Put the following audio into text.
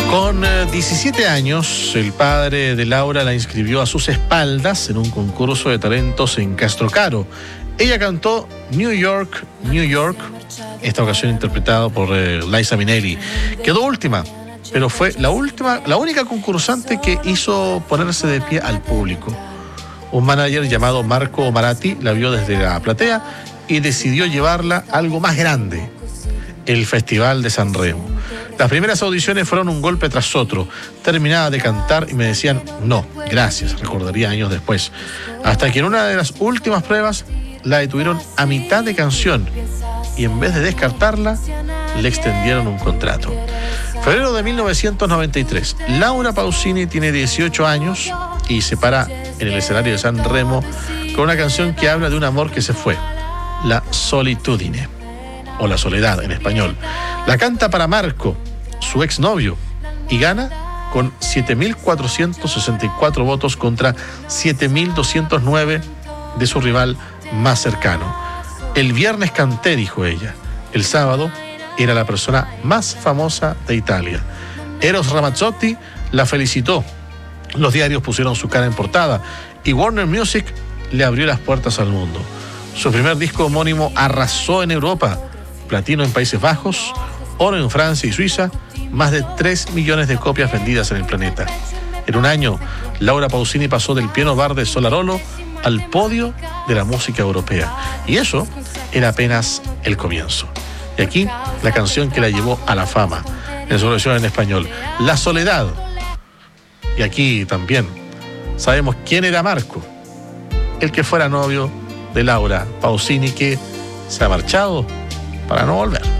Con 17 años, el padre de Laura la inscribió a sus espaldas en un concurso de talentos en Castrocaro. Ella cantó New York, New York, esta ocasión interpretado por Liza Minnelli. Quedó última, pero fue la única concursante que hizo ponerse de pie al público. Un manager llamado Marco Maratti la vio desde la platea y decidió llevarla a algo más grande, el Festival de San Remo. Las primeras audiciones fueron un golpe tras otro. Terminaba de cantar y me decían no, gracias, recordaría años después. Hasta que en una de las últimas pruebas la detuvieron a mitad de canción y en vez de descartarla, le extendieron un contrato. Febrero de 1993. Laura Pausini tiene 18 años y se para en el escenario de San Remo con una canción que habla de un amor que se fue, La Solitudine, o La Soledad en español. La canta para Marco, su exnovio, y gana con 7.464 votos contra 7.209 de su rival más cercano. El viernes canté, dijo ella. El sábado era la persona más famosa de Italia. Eros Ramazzotti la felicitó. Los diarios pusieron su cara en portada y Warner Music le abrió las puertas al mundo. Su primer disco homónimo arrasó en Europa, platino en Países Bajos, oro en Francia y Suiza, más de 3 millones de copias vendidas en el planeta. En un año, Laura Pausini pasó del piano bar de Solarolo al podio de la música europea. Y eso era apenas el comienzo. Y aquí, la canción que la llevó a la fama, en su versión en español, La Soledad. Y aquí también sabemos quién era Marco, el que fuera novio de Laura Pausini, que se ha marchado para no volver.